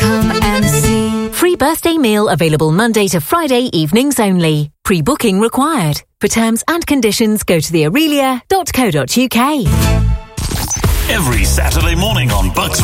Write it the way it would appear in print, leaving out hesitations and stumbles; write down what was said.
Come and see. Free birthday meal available Monday to Friday evenings only. Pre-booking required. For terms and conditions, go to theaurelia.co.uk. Every Saturday morning on Bucks